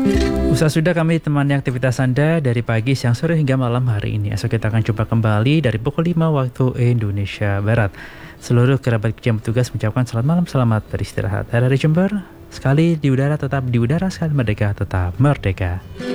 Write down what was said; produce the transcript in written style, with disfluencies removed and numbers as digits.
Usah sudah kami temani aktivitas Anda dari pagi, siang, sore hingga malam hari ini. Esok kita akan jumpa kembali dari pukul 5 waktu Indonesia Barat. Seluruh kerabat kerja yang bertugas mengucapkan selamat malam, selamat beristirahat. RRI Jember, sekali di udara tetap di udara, sekali merdeka tetap merdeka.